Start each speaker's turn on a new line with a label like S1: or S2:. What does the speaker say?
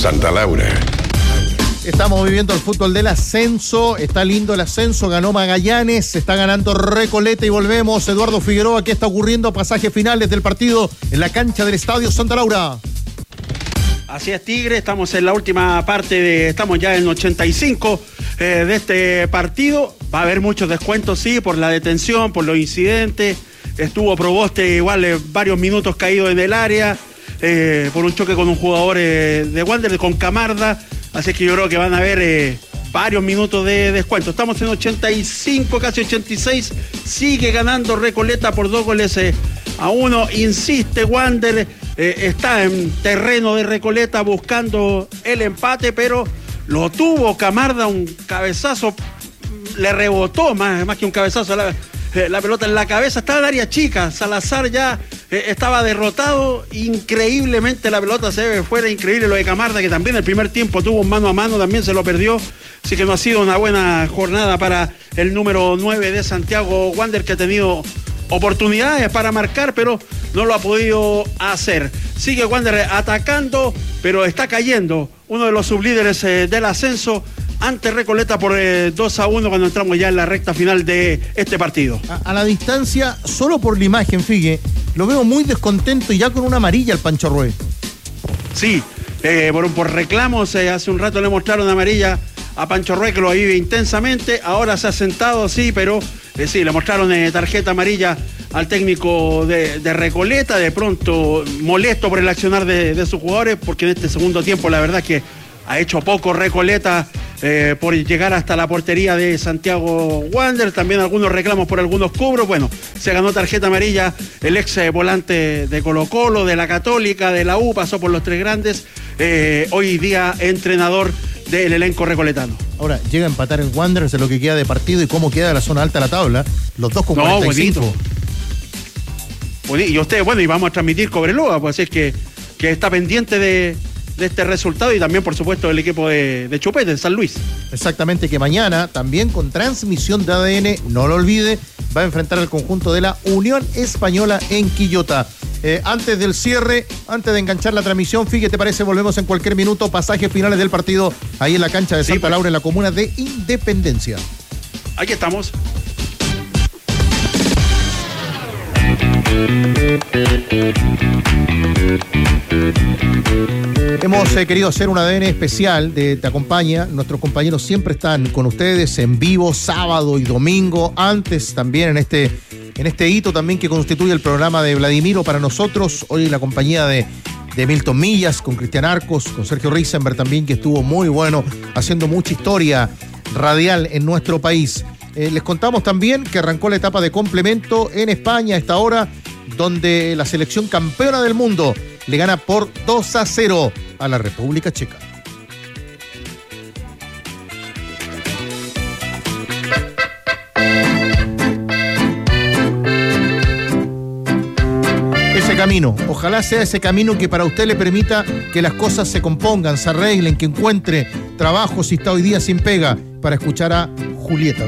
S1: Santa Laura.
S2: Estamos viviendo el fútbol del ascenso, está lindo el ascenso, ganó Magallanes, está ganando Recoleta y volvemos. Eduardo Figueroa, ¿qué está ocurriendo? Pasajes finales del partido en la cancha del Estadio Santa Laura.
S3: Así es, Tigre, estamos en la última parte, estamos ya en el 85 de este partido. Va a haber muchos descuentos, sí, por la detención, por los incidentes. Estuvo Proboste igual varios minutos caído en el área, por un choque con un jugador de Wander, con Camarda. Así que yo creo que van a haber varios minutos de descuento. Estamos en 85, casi 86. Sigue ganando Recoleta por 2-1. Insiste Wander. Está en terreno de Recoleta buscando el empate, pero lo tuvo Camarda, un cabezazo. Le rebotó más que un cabezazo. La pelota en la cabeza, estaba en área chica. Salazar ya estaba derrotado. Increíblemente la pelota se ve fuera. Increíble lo de Camarda, que también el primer tiempo tuvo un mano a mano, también se lo perdió. Así que no ha sido una buena jornada para el número 9 de Santiago Wander, que ha tenido oportunidades para marcar, pero no lo ha podido hacer. Sigue Wander atacando, pero está cayendo uno de los sublíderes del ascenso ante Recoleta por 2-1 cuando entramos ya en la recta final de este partido.
S2: A la distancia, solo por la imagen, Figue, lo veo muy descontento y ya con una amarilla al Pancho Rué.
S3: Sí, por reclamos, hace un rato le mostraron amarilla a Pancho Rué, que lo vive intensamente. Ahora se ha sentado, sí, pero sí, le mostraron tarjeta amarilla al técnico de Recoleta, de pronto molesto por el accionar de sus jugadores, porque en este segundo tiempo la verdad es que ha hecho poco Recoleta por llegar hasta la portería de Santiago Wander. También algunos reclamos por algunos cobros. Bueno, se ganó tarjeta amarilla el ex volante de Colo-Colo, de la Católica, de la U, pasó por los tres grandes. Hoy día entrenador del elenco recoletano.
S2: Ahora, llega a empatar el Wanderers en lo que queda de partido y cómo queda la zona alta de la tabla. Los dos con 45.
S3: Y ustedes, bueno, y vamos a transmitir Cobreloa, pues es que está pendiente de este resultado, y también, por supuesto, el equipo de Chupete, de San Luis.
S2: Exactamente, que mañana, también con transmisión de ADN, no lo olvide, va a enfrentar al conjunto de la Unión Española en Quillota. Antes del cierre, antes de enganchar la transmisión, Figue, ¿te parece? Volvemos en cualquier minuto, pasajes finales del partido, ahí en la cancha de Santa Laura, en la comuna de Independencia.
S3: Aquí estamos.
S2: Hemos querido hacer un ADN especial de Te Acompaña. Nuestros compañeros siempre están con ustedes en vivo, sábado y domingo. Antes también en este hito también que constituye el programa de Vladimiro para nosotros. Hoy en la compañía de Milton Millas, con Cristian Arcos, con Sergio Risenberg también, que estuvo muy bueno, haciendo mucha historia radial en nuestro país. Les contamos también que arrancó la etapa de complemento en España a esta hora, donde la selección campeona del mundo le gana por 2-0 a la República Checa. Ese camino, ojalá sea ese camino que para usted le permita que las cosas se compongan, se arreglen, que encuentre trabajo si está hoy día sin pega, para escuchar a Julieta.